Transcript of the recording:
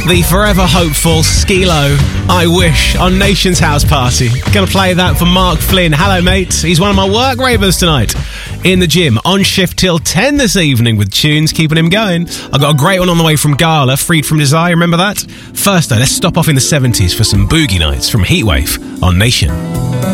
The forever hopeful Skilo, I Wish, on Nation's House Party. Gonna play that for Mark Flynn. Hello, mate. He's one of my work ravers tonight. In the gym, on shift till 10 this evening with tunes keeping him going. I got a great one on the way from Gala, Freed From Desire, remember that? First though, let's stop off in the 70s for some boogie nights from Heatwave on Nation.